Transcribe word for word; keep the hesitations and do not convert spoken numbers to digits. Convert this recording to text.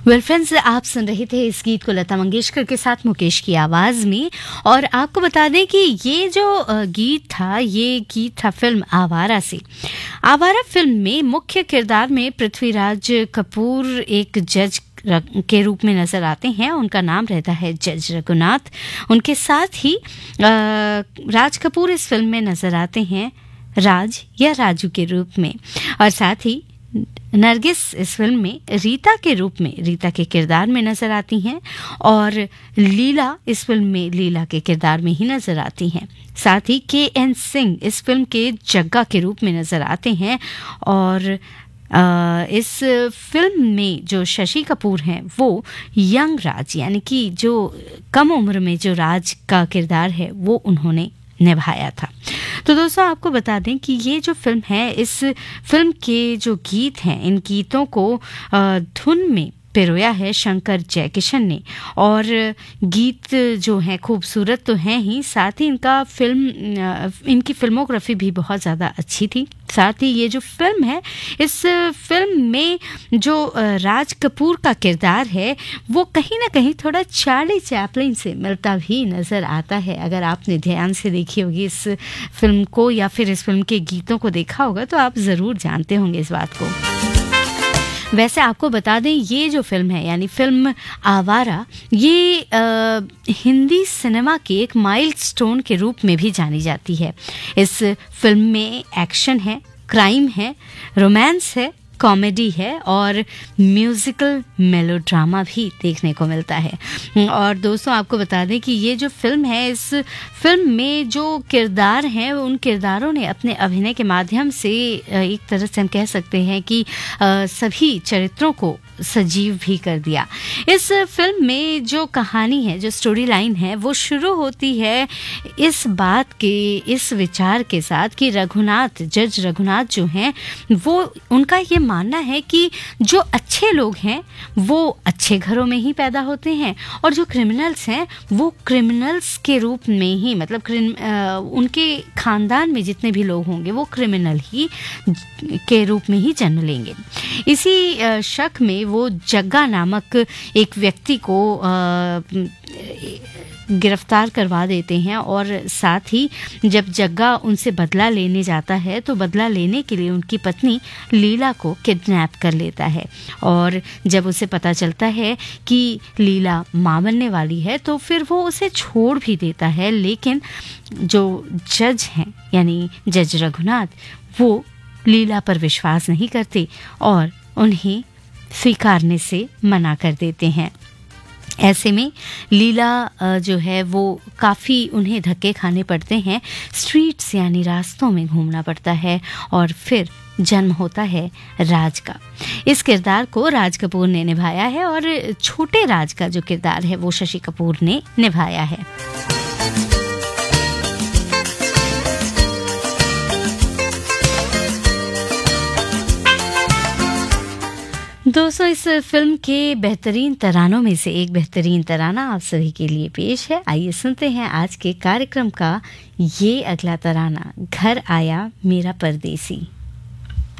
Well friends, आप सुन रहे थे इस गीत को लता मंगेशकर के साथ मुकेश की आवाज़ में। और आपको बता दें कि ये जो गीत था, ये गीत था फिल्म आवारा से। आवारा फिल्म में मुख्य किरदार में पृथ्वीराज कपूर एक जज के रूप में नजर आते हैं। उनका नाम रहता है जज रघुनाथ। उनके साथ ही राज कपूर इस फिल्म में नजर आते हैं राज या राजू के रूप में, और साथ ही नरगिस इस फिल्म में रीता के रूप में, रीता के किरदार में नजर आती हैं, और लीला इस फिल्म में लीला के किरदार में ही नजर आती हैं। साथ ही के एन सिंह इस फिल्म के जग्गा के रूप में नजर आते हैं। और आ, इस फिल्म में जो शशि कपूर हैं वो यंग राज, यानी कि जो कम उम्र में जो राज का किरदार है वो उन्होंने निभाया था। तो दोस्तों, आपको बता दें कि ये जो फिल्म है, इस फिल्म के जो गीत हैं, इन गीतों को धुन में पिरोया है शंकर जयकिशन ने। और गीत जो हैं खूबसूरत तो हैं ही, साथ ही इनका फिल्म इनकी फिल्मोग्राफी भी बहुत ज़्यादा अच्छी थी। साथ ही ये जो फिल्म है, इस फिल्म में जो राज कपूर का किरदार है वो कहीं ना कहीं थोड़ा चार्ली चैपलिन से मिलता भी नज़र आता है। अगर आपने ध्यान से देखी होगी इस फिल्म को, या फिर इस फिल्म के गीतों को देखा होगा, तो आप ज़रूर जानते होंगे इस बात को। वैसे आपको बता दें, ये जो फिल्म है यानी फिल्म आवारा, ये आ, हिंदी सिनेमा के एक माइलस्टोन के रूप में भी जानी जाती है। इस फिल्म में एक्शन है, क्राइम है, रोमांस है, कॉमेडी है और म्यूजिकल मेलोड्रामा भी देखने को मिलता है। और दोस्तों, आपको बता दें कि ये जो फिल्म है, इस फिल्म में जो किरदार हैं, उन किरदारों ने अपने अभिनय के माध्यम से एक तरह से हम कह सकते हैं कि सभी चरित्रों को सजीव भी कर दिया। इस फिल्म में जो कहानी है, जो स्टोरी लाइन है, वो शुरू होती है इस बात के, इस विचार के साथ कि रघुनाथ, जज रघुनाथ जो हैं, वो उनका ये मानना है कि जो अच्छे लोग हैं वो अच्छे घरों में ही पैदा होते हैं, और जो क्रिमिनल्स हैं वो क्रिमिनल्स के रूप में ही, मतलब आ, उनके खानदान में जितने भी लोग होंगे वो क्रिमिनल ही के रूप में ही जन्म लेंगे। इसी शक में वो जग्गा नामक एक व्यक्ति को गिरफ्तार करवा देते हैं, और साथ ही जब जग्गा उनसे बदला लेने जाता है तो बदला लेने के लिए उनकी पत्नी लीला को किडनैप कर लेता है। और जब उसे पता चलता है कि लीला मां बनने वाली है तो फिर वो उसे छोड़ भी देता है। लेकिन जो जज हैं यानी जज रघुनाथ, वो लीला पर विश्वास नहीं करते और उन्हें स्वीकारने से मना कर देते हैं। ऐसे में लीला जो है वो काफ़ी उन्हें धक्के खाने पड़ते हैं, स्ट्रीट्स यानी रास्तों में घूमना पड़ता है, और फिर जन्म होता है राज का। इस किरदार को राज कपूर ने निभाया है, और छोटे राज का जो किरदार है वो शशि कपूर ने निभाया है। दोस्तों, इस फिल्म के बेहतरीन तरानों में से एक बेहतरीन तराना आप सभी के लिए पेश है। आइए सुनते हैं आज के कार्यक्रम का ये अगला तराना, घर आया मेरा परदेसी।